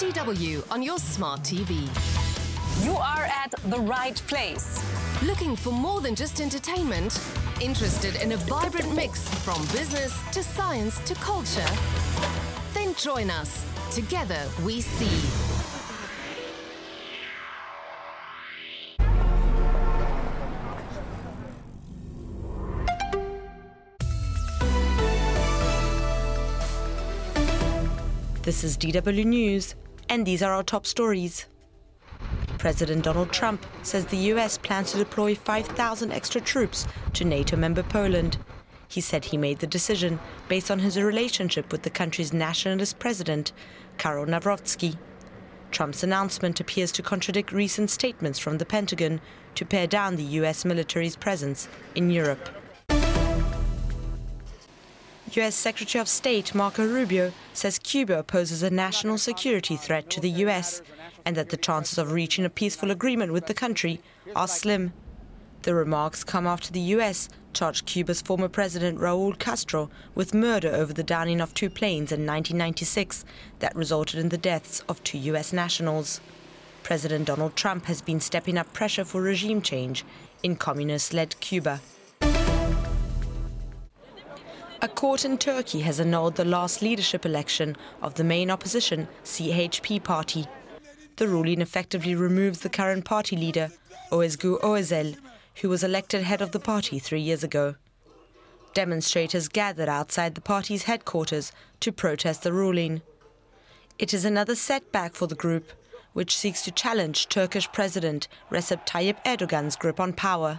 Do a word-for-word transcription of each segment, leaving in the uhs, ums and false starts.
D W on your smart T V. You are at the right place. Looking for more than just entertainment? Interested in a vibrant mix from business to science to culture? Then join us. Together we see. This is D W News, and these are our top stories. President Donald Trump says the U S plans to deploy five thousand extra troops to NATO member Poland. He said he made the decision based on his relationship with the country's nationalist president, Karol Nawrocki. Trump's announcement appears to contradict recent statements from the Pentagon to pare down the U S military's presence in Europe. U S Secretary of State Marco Rubio says Cuba poses a national security threat to the U S and that the chances of reaching a peaceful agreement with the country are slim. The remarks come after the U S charged Cuba's former president Raul Castro with murder over the downing of two planes in nineteen ninety-six that resulted in the deaths of two U S nationals. President Donald Trump has been stepping up pressure for regime change in communist-led Cuba. A court in Turkey has annulled the last leadership election of the main opposition C H P party. The ruling effectively removes the current party leader, Özgür Özel, who was elected head of the party three years ago. Demonstrators gathered outside the party's headquarters to protest the ruling. It is another setback for the group, which seeks to challenge Turkish President Recep Tayyip Erdogan's grip on power.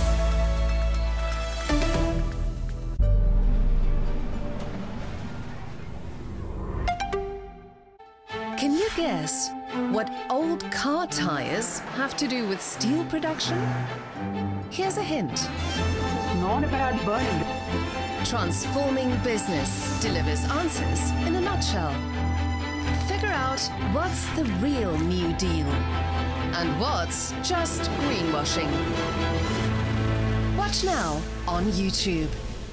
Can you guess what old car tires have to do with steel production? Here's a hint. Not about burning. Transforming Business delivers answers in a nutshell. Figure out what's the real New Deal and what's just greenwashing. Watch now on YouTube.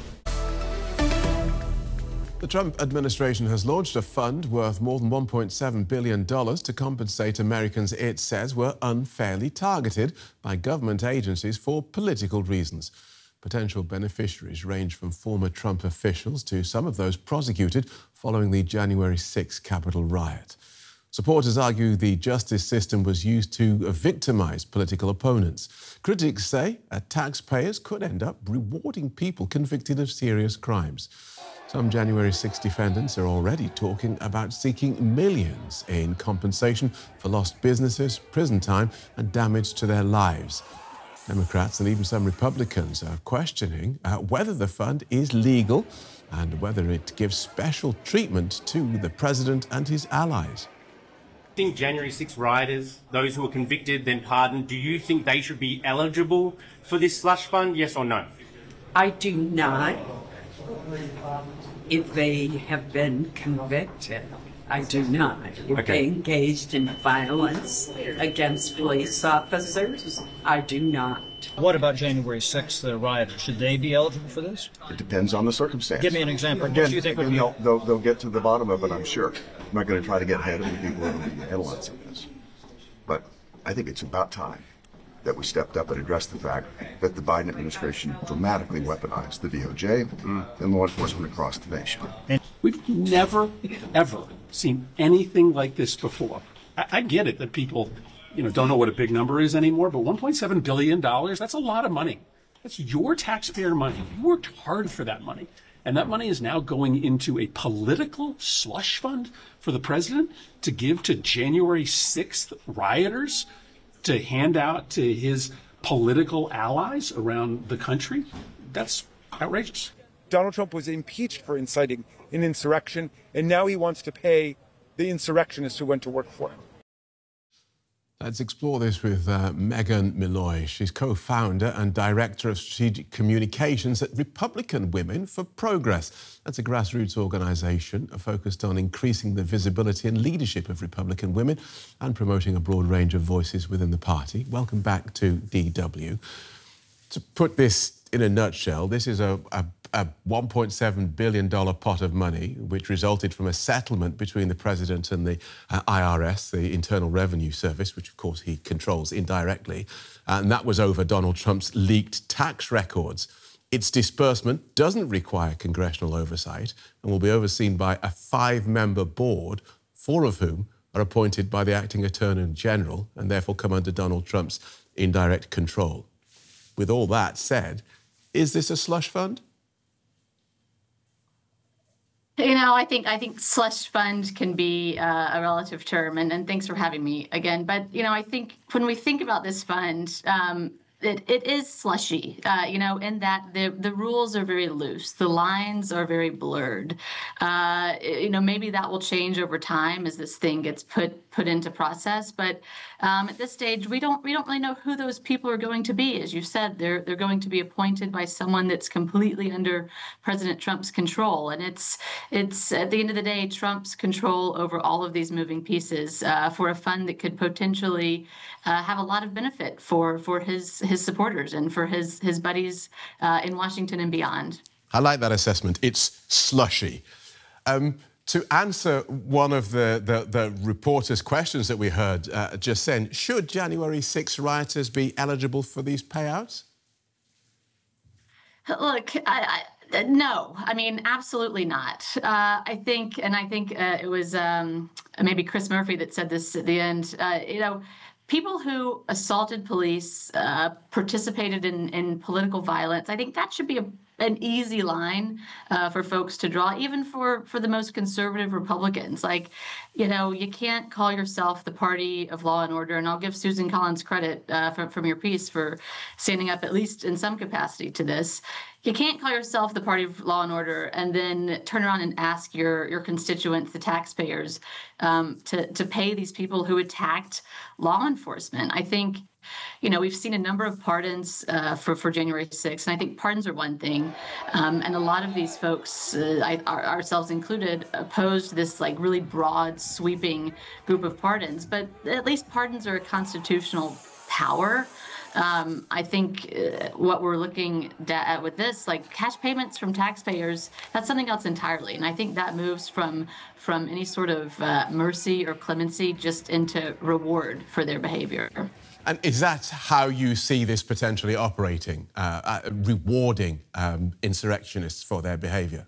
The Trump administration has launched a fund worth more than one point seven billion dollars to compensate Americans it says were unfairly targeted by government agencies for political reasons. Potential beneficiaries range from former Trump officials to some of those prosecuted following the January sixth Capitol riot. Supporters argue the justice system was used to victimize political opponents. Critics say taxpayers could end up rewarding people convicted of serious crimes. Some January sixth defendants are already talking about seeking millions in compensation for lost businesses, prison time and damage to their lives. Democrats and even some Republicans are questioning uh, whether the fund is legal and whether it gives special treatment to the president and his allies. Do you think January sixth rioters, those who were convicted then pardoned, do you think they should be eligible for this slush fund, yes or no? I do not. If they have been convicted, I do not. If Okay. they engaged in violence against police officers, I do not. What about January sixth, the rioters? Should they be eligible for this? It depends on the circumstance. Give me an example. What Again, do you think would and be... they'll, they'll, they'll get to the bottom of it, I'm sure. I'm not going to try to get ahead of the people who are in the headlines of this. But I think it's about time that we stepped up and addressed the fact that the Biden administration dramatically weaponized the D O J mm. and law enforcement across the nation. We've never, ever seen anything like this before. I, I get it that people, you know, don't know what a big number is anymore, but one point seven billion dollars, that's a lot of money. That's your taxpayer money. You worked hard for that money. And that money is now going into a political slush fund for the president to give to January sixth rioters, to hand out to his political allies around the country. That's outrageous. Donald Trump was impeached for inciting an insurrection, and now he wants to pay the insurrectionists who went to work for him. Let's explore this with uh, Megan Milloy. She's co-founder and director of strategic communications at Republican Women for Progress. That's a grassroots organisation focused on increasing the visibility and leadership of Republican women and promoting a broad range of voices within the party. Welcome back to D W. To put this in a nutshell, this is a, a a one point seven billion dollars pot of money, which resulted from a settlement between the president and the uh, I R S, the Internal Revenue Service, which, of course, he controls indirectly. And that was over Donald Trump's leaked tax records. Its disbursement doesn't require congressional oversight and will be overseen by a five-member board, four of whom are appointed by the acting Attorney General and therefore come under Donald Trump's indirect control. With all that said, is this a slush fund? You know, I think I think slush fund can be uh, a relative term, and, and thanks for having me again. But, you know, I think when we think about this fund, um, it, it is slushy, uh, you know, in that the, the rules are very loose. The lines are very blurred. Uh, you know, maybe that will change over time as this thing gets put put into process. But um, at this stage, we don't we don't really know who those people are going to be. As you said, they're they're going to be appointed by someone that's completely under President Trump's control. And it's it's at the end of the day, Trump's control over all of these moving pieces uh, for a fund that could potentially uh, have a lot of benefit for for his his supporters and for his his buddies uh, in Washington and beyond. I like that assessment. It's slushy. Um, to answer one of the, the, the reporters' questions that we heard uh, just then, should January sixth rioters be eligible for these payouts? Look, I, I, no, I mean, absolutely not. Uh, I think, and I think uh, it was um, maybe Chris Murphy that said this at the end, uh, you know, people who assaulted police, uh, participated in, in political violence, I think that should be a, an easy line uh, for folks to draw, even for, for the most conservative Republicans. Like, you know, you can't call yourself the party of law and order. And I'll give Susan Collins credit uh, from, from your piece for standing up, at least in some capacity, to this. You can't call yourself the party of law and order and then turn around and ask your, your constituents, the taxpayers, um, to, to pay these people who attacked law enforcement. I think, you know, we've seen a number of pardons uh, for, for January sixth, and I think pardons are one thing. Um, and a lot of these folks, uh, I, our, ourselves included, opposed this like really broad, sweeping group of pardons. But at least pardons are a constitutional power. Um, I think uh, what we're looking at with this, like cash payments from taxpayers, that's something else entirely. And I think that moves from from any sort of uh, mercy or clemency just into reward for their behavior. And is that how you see this potentially operating, uh, uh, rewarding um, insurrectionists for their behavior?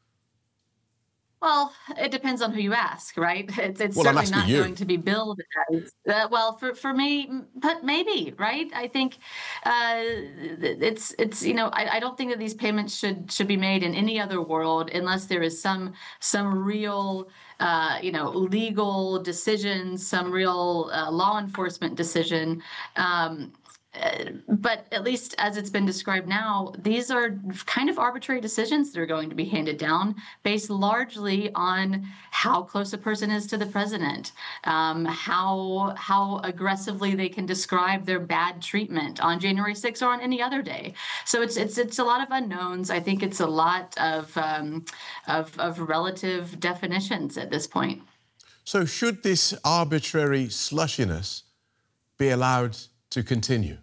Well, it depends on who you ask, right? It's, it's well, certainly not you. going to be billed as, uh, well, for, for me, but maybe, right? I think uh, it's, it's you know, I, I don't think that these payments should should be made in any other world unless there is some some real, uh, you know, legal decision, some real uh, law enforcement decision. Um, But at least as it's been described now, these are kind of arbitrary decisions that are going to be handed down based largely on how close a person is to the president, um, how how aggressively they can describe their bad treatment on January sixth or on any other day. So it's it's it's a lot of unknowns. I think it's a lot of um, of, of relative definitions at this point. So should this arbitrary slushiness be allowed to continue?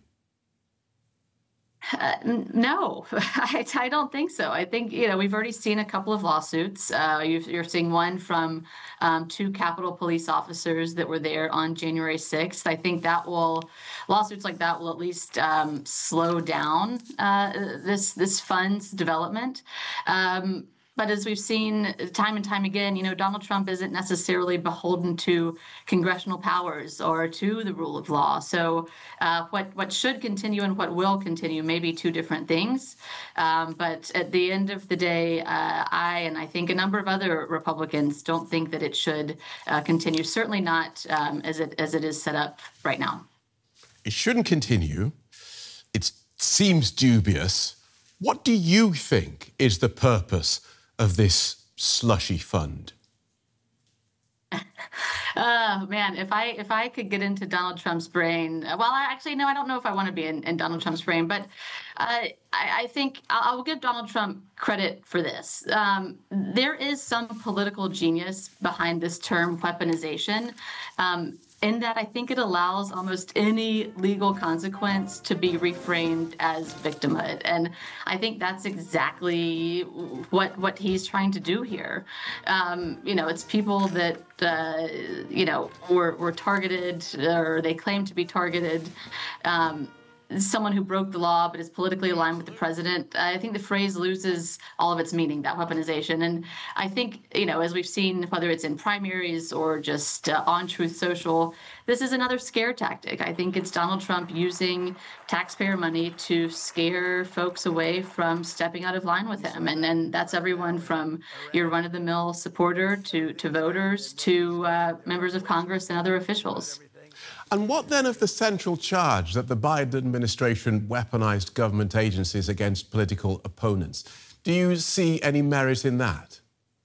Uh, no, I, I don't think so. I think, you know, we've already seen a couple of lawsuits. Uh, you've, you're seeing one from um, two Capitol Police officers that were there on January sixth. I think that will, lawsuits like that will at least um, slow down uh, this, this fund's development. Um, But as we've seen time and time again, you know, Donald Trump isn't necessarily beholden to congressional powers or to the rule of law. So uh, what what should continue and what will continue may be two different things. Um, but at the end of the day, uh, I and I think a number of other Republicans don't think that it should uh, continue. Certainly not um, as it as it is set up right now. It shouldn't continue. It seems dubious. What do you think is the purpose of this slushy fund? Oh man, if I if I could get into Donald Trump's brain, well, I actually no, I don't know if I want to be in, in Donald Trump's brain, but uh, I, I think I'll, I'll give Donald Trump credit for this. Um, there is some political genius behind this term weaponization. Um, in that I think it allows almost any legal consequence to be reframed as victimhood. And I think that's exactly what what he's trying to do here. Um, you know, it's people that, uh, you know, were, were targeted, or they claim to be targeted. Um, someone who broke the law but is politically aligned with the president. I think the phrase loses all of its meaning, that weaponization. And I think, you know, as we've seen, whether it's in primaries or just uh, on Truth Social, this is another scare tactic. I think it's Donald Trump using taxpayer money to scare folks away from stepping out of line with him. And then that's everyone from your run-of-the-mill supporter to, to voters to uh, members of Congress and other officials. And what then of the central charge that the Biden administration weaponized government agencies against political opponents? Do you see any merit in that?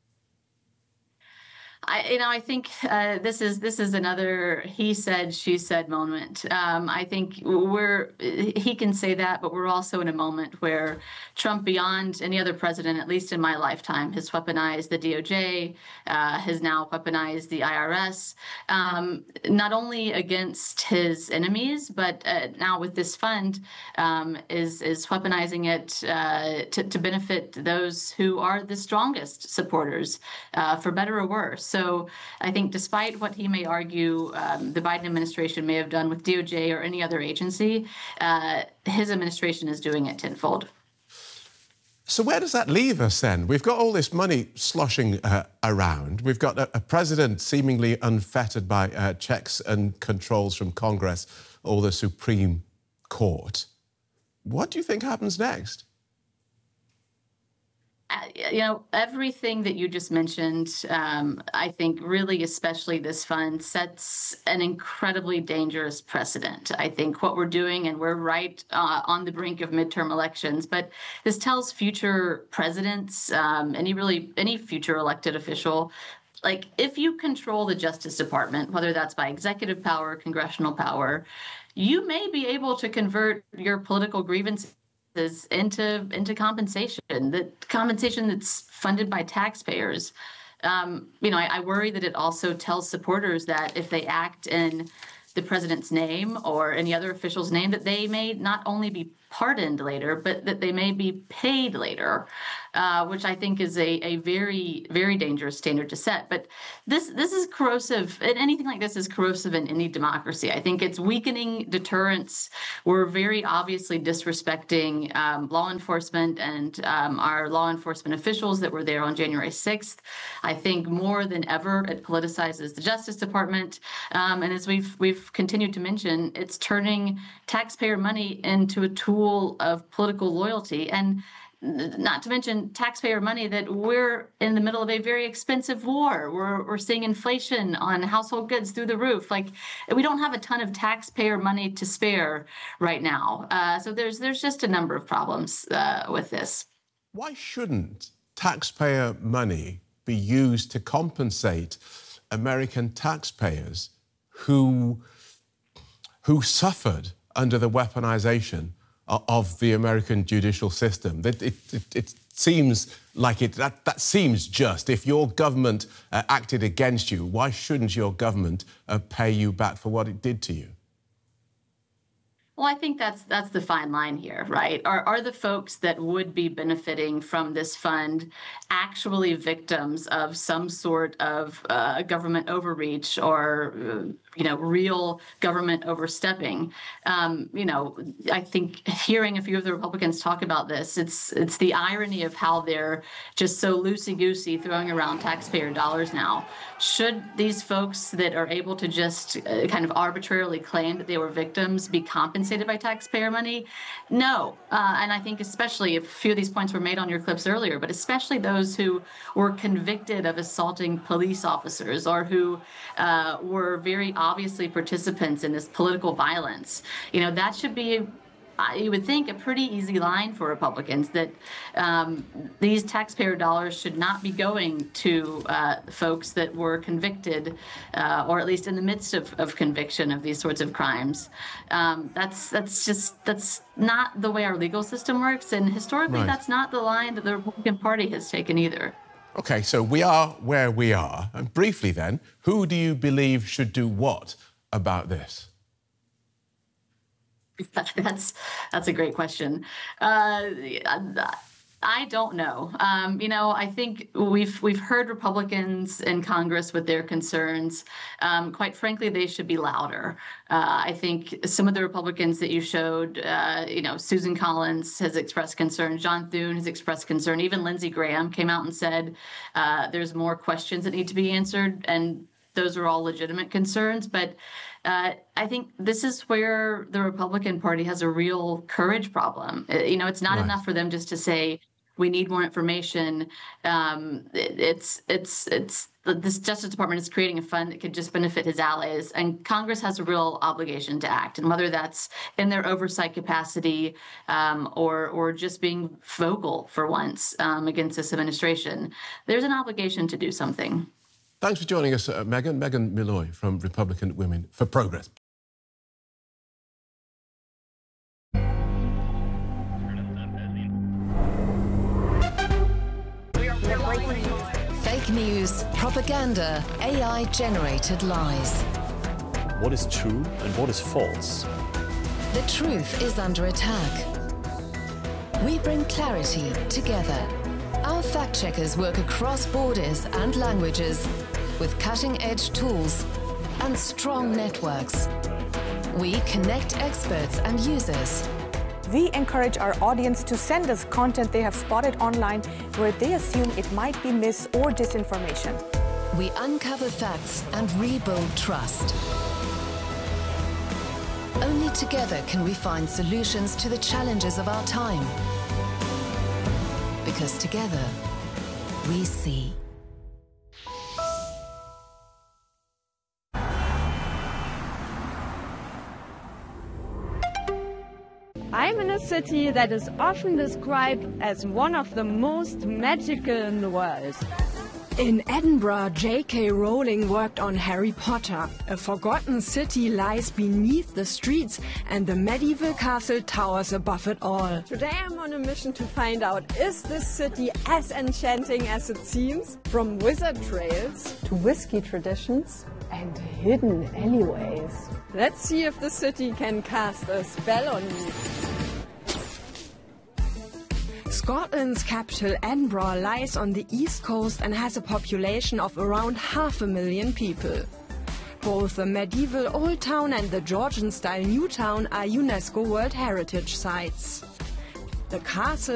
I, you know, I think uh, this is this is another he said, she said moment. Um, I think we're he can say that, but we're also in a moment where Trump, beyond any other president, at least in my lifetime, has weaponized the D O J, uh, has now weaponized the I R S, um, not only against his enemies, but uh, now with this fund um, is is weaponizing it uh, to, to benefit those who are the strongest supporters, uh, for better or worse. So So I think despite what he may argue um, the Biden administration may have done with D O J or any other agency, uh, his administration is doing it tenfold. So where does that leave us then? We've got all this money sloshing uh, around. We've got a, a president seemingly unfettered by uh, checks and controls from Congress or the Supreme Court. What do you think happens next? You know, everything that you just mentioned, um, I think really, especially this fund, sets an incredibly dangerous precedent. I think what we're doing, and we're right uh, on the brink of midterm elections, but this tells future presidents, um, any really any future elected official, like, if you control the Justice Department, whether that's by executive power, congressional power, you may be able to convert your political grievances into into compensation, that compensation that's funded by taxpayers. Um, you know, I, I worry that it also tells supporters that if they act in the president's name or any other official's name, that they may not only be pardoned later, but that they may be paid later, uh, which I think is a, a very, very dangerous standard to set. But this this is corrosive, and anything like this is corrosive in any democracy. I think it's weakening deterrence. We're very obviously disrespecting um, law enforcement and um, our law enforcement officials that were there on January sixth. I think more than ever, it politicizes the Justice Department. Um, and as we've we've continued to mention, it's turning taxpayer money into a tool of political loyalty, and not to mention taxpayer money that we're in the middle of a very expensive war. We're, we're seeing inflation on household goods through the roof. Like, we don't have a ton of taxpayer money to spare right now. Uh, so there's there's just a number of problems uh, with this. Why shouldn't taxpayer money be used to compensate American taxpayers who who suffered under the weaponization of the American judicial system? It, it, it, it seems like it, that, that seems just. If your government uh, acted against you, why shouldn't your government uh, pay you back for what it did to you? Well, I think that's that's the fine line here, right? Are are the folks that would be benefiting from this fund actually victims of some sort of uh, government overreach or, uh, you know, real government overstepping? Um, you know, I think hearing a few of the Republicans talk about this, it's it's the irony of how they're just so loosey-goosey throwing around taxpayer dollars now. Should these folks that are able to just uh, kind of arbitrarily claim that they were victims be compensated by taxpayer money? No. Uh, and I think especially if a few of these points were made on your clips earlier, but especially those who were convicted of assaulting police officers or who uh, were very obviously participants in this political violence. You know, that should be, you would think, a pretty easy line for Republicans, that um, these taxpayer dollars should not be going to uh, folks that were convicted, uh, or at least in the midst of, of conviction of these sorts of crimes. Um, that's that's just that's not the way our legal system works, and historically, right, that's not the line that the Republican Party has taken either. OK, so we are where we are. And briefly then, who do you believe should do what about this? That's that's a great question. Uh, I don't know. Um, you know, I think we've we've heard Republicans in Congress with their concerns. Um, quite frankly, they should be louder. Uh, I think some of the Republicans that you showed, uh, you know, Susan Collins has expressed concern. John Thune has expressed concern. Even Lindsey Graham came out and said uh, there's more questions that need to be answered, and those are all legitimate concerns. But uh, I think this is where the Republican Party has a real courage problem. You know, it's not Right. enough for them just to say, we need more information. Um, it, it's it's it's this Justice Department is creating a fund that could just benefit his allies, and Congress has a real obligation to act. And whether that's in their oversight capacity um, or or just being vocal for once um, against this administration, there's an obligation to do something. Thanks for joining us, uh, Megan. Megan Milloy from Republican Women for Progress. Fake news, propaganda, A I-generated lies. What is true and what is false? The truth is under attack. We bring clarity together. Our fact-checkers work across borders and languages with cutting-edge tools and strong networks. We connect experts and users. We encourage our audience to send us content they have spotted online where they assume it might be mis- or disinformation. We uncover facts and rebuild trust. Only together can we find solutions to the challenges of our time. Because together, we see. I'm in a city that is often described as one of the most magical in the world. In Edinburgh, J K Rowling worked on Harry Potter. A forgotten city lies beneath the streets and the medieval castle towers above it all. Today I'm on a mission to find out, is this city as enchanting as it seems? From wizard trails to whiskey traditions and hidden alleyways. Let's see if the city can cast a spell on me. Scotland's capital, Edinburgh, lies on the east coast and has a population of around half a million people. Both the medieval Old Town and the Georgian-style New Town are UNESCO World Heritage Sites. The castle